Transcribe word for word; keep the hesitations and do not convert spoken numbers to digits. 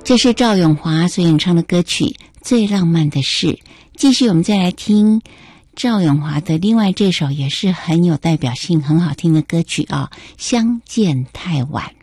这是赵咏华所演唱的歌曲《最浪漫的事》。继续我们再来听赵咏华的另外这首也是很有代表性很好听的歌曲啊，《相见太晚》。